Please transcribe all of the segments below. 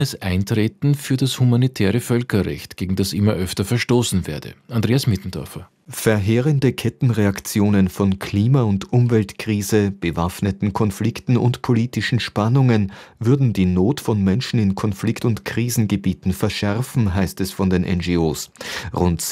Eintreten für das humanitäre Völkerrecht, gegen das immer öfter verstoßen werde. Andreas Mittendorfer. Verheerende Kettenreaktionen von Klima- und Umweltkrise, bewaffneten Konflikten und politischen Spannungen würden die Not von Menschen in Konflikt- und Krisengebieten verschärfen, heißt es von den NGOs. Rund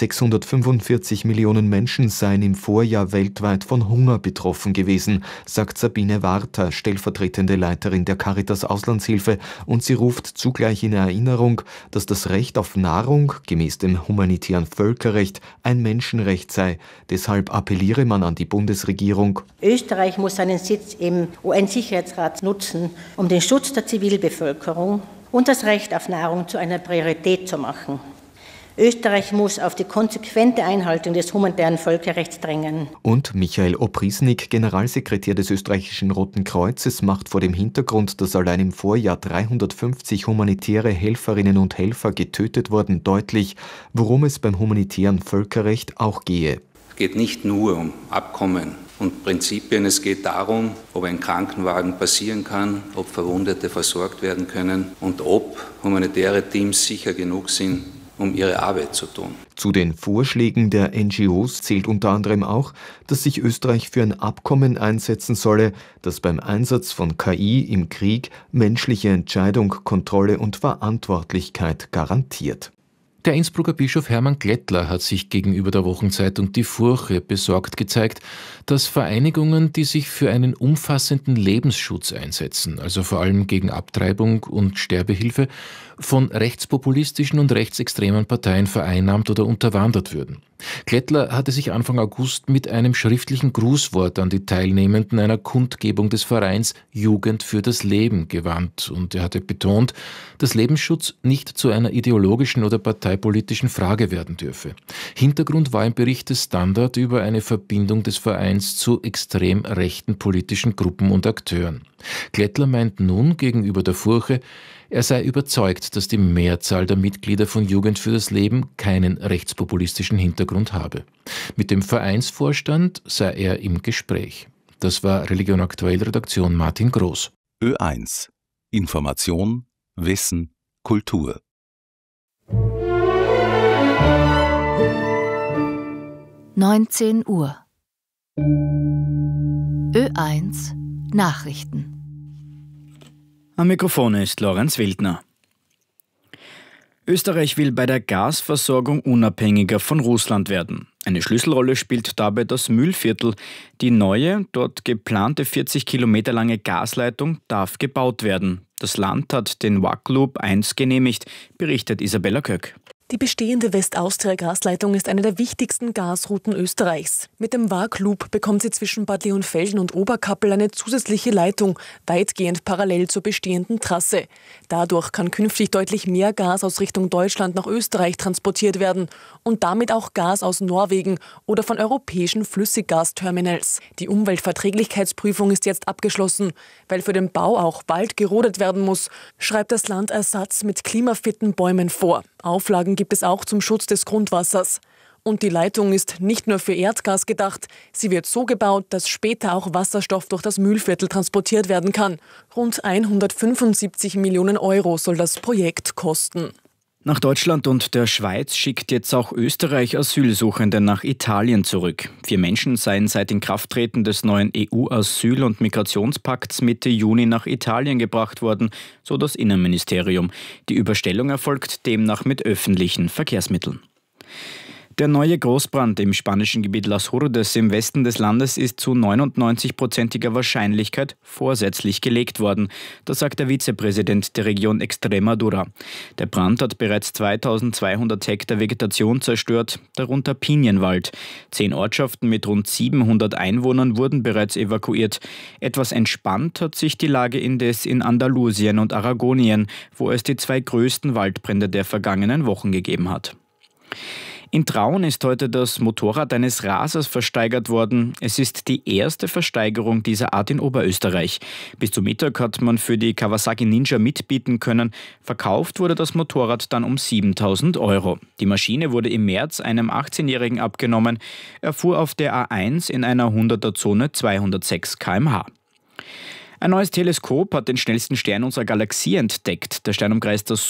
645 Millionen Menschen seien im Vorjahr weltweit von Hunger betroffen gewesen, sagt Sabine Warter, stellvertretende Leiterin der Caritas Auslandshilfe, und sie ruft zugleich in Erinnerung, dass das Recht auf Nahrung gemäß dem humanitären Völkerrecht ein Menschenrecht sei. Deshalb appelliere man an die Bundesregierung. Österreich muss seinen Sitz im UN-Sicherheitsrat nutzen, um den Schutz der Zivilbevölkerung und das Recht auf Nahrung zu einer Priorität zu machen. Österreich muss auf die konsequente Einhaltung des humanitären Völkerrechts drängen. Und Michael Oprisnik, Generalsekretär des österreichischen Roten Kreuzes, macht vor dem Hintergrund, dass allein im Vorjahr 350 humanitäre Helferinnen und Helfer getötet wurden, deutlich, worum es beim humanitären Völkerrecht auch gehe. Es geht nicht nur um Abkommen und Prinzipien, es geht darum, ob ein Krankenwagen passieren kann, ob Verwundete versorgt werden können und ob humanitäre Teams sicher genug sind, um ihre Arbeit zu tun. Zu den Vorschlägen der NGOs zählt unter anderem auch, dass sich Österreich für ein Abkommen einsetzen solle, das beim Einsatz von KI im Krieg menschliche Entscheidung, Kontrolle und Verantwortlichkeit garantiert. Der Innsbrucker Bischof Hermann Glättler hat sich gegenüber der Wochenzeitung Die Furche besorgt gezeigt, dass Vereinigungen, die sich für einen umfassenden Lebensschutz einsetzen, also vor allem gegen Abtreibung und Sterbehilfe, von rechtspopulistischen und rechtsextremen Parteien vereinnahmt oder unterwandert würden. Glättler hatte sich Anfang August mit einem schriftlichen Grußwort an die Teilnehmenden einer Kundgebung des Vereins Jugend für das Leben gewandt und er hatte betont, dass Lebensschutz nicht zu einer ideologischen oder parteipolitischen Frage werden dürfe. Hintergrund war ein Bericht des Standard über eine Verbindung des Vereins zu extrem rechten politischen Gruppen und Akteuren. Glättler meint nun gegenüber der Furche, er sei überzeugt, dass die Mehrzahl der Mitglieder von Jugend für das Leben keinen rechtspopulistischen Hintergrund habe. Mit dem Vereinsvorstand sei er im Gespräch. Das war Religion Aktuell Redaktion Martin Groß. Ö1 Information, Wissen, Kultur. (19 Uhr) Ö1 Nachrichten. Am Mikrofon ist Lorenz Wildner. Österreich will bei der Gasversorgung unabhängiger von Russland werden. Eine Schlüsselrolle spielt dabei das Mühlviertel. Die neue, dort geplante 40 Kilometer lange Gasleitung darf gebaut werden. Das Land hat den WAG-Loop 1 genehmigt, berichtet Isabella Köck. Die bestehende Westaustria-Gasleitung ist eine der wichtigsten Gasrouten Österreichs. Mit dem WAG-Loop bekommt sie zwischen Bad Leonfelden und Oberkappel eine zusätzliche Leitung, weitgehend parallel zur bestehenden Trasse. Dadurch kann künftig deutlich mehr Gas aus Richtung Deutschland nach Österreich transportiert werden und damit auch Gas aus Norwegen oder von europäischen Flüssiggasterminals. Die Umweltverträglichkeitsprüfung ist jetzt abgeschlossen. Weil für den Bau auch Wald gerodet werden muss, schreibt das Land Ersatz mit klimafitten Bäumen vor. Auflagen gibt es auch zum Schutz des Grundwassers. Und die Leitung ist nicht nur für Erdgas gedacht. Sie wird so gebaut, dass später auch Wasserstoff durch das Mühlviertel transportiert werden kann. Rund 175 Millionen Euro soll das Projekt kosten. Nach Deutschland und der Schweiz schickt jetzt auch Österreich Asylsuchende nach Italien zurück. 4 Menschen seien seit Inkrafttreten des neuen EU-Asyl- und Migrationspakts Mitte Juni nach Italien gebracht worden, so das Innenministerium. Die Überstellung erfolgt demnach mit öffentlichen Verkehrsmitteln. Der neue Großbrand im spanischen Gebiet Las Hurdes im Westen des Landes ist zu 99%iger Wahrscheinlichkeit vorsätzlich gelegt worden. Das sagt der Vizepräsident der Region Extremadura. Der Brand hat bereits 2200 Hektar Vegetation zerstört, darunter Pinienwald. 10 Ortschaften mit rund 700 Einwohnern wurden bereits evakuiert. Etwas entspannt hat sich die Lage indes in Andalusien und Aragonien, wo es die 2 größten Waldbrände der vergangenen Wochen gegeben hat. In Traun ist heute das Motorrad eines Rasers versteigert worden. Es ist die erste Versteigerung dieser Art in Oberösterreich. Bis zum Mittag hat man für die Kawasaki Ninja mitbieten können. Verkauft wurde das Motorrad dann um 7.000 Euro. Die Maschine wurde im März einem 18-Jährigen abgenommen. Er fuhr auf der A1 in einer 100er-Zone 206 km/h. Ein neues Teleskop hat den schnellsten Stern unserer Galaxie entdeckt. Der Stern umkreist das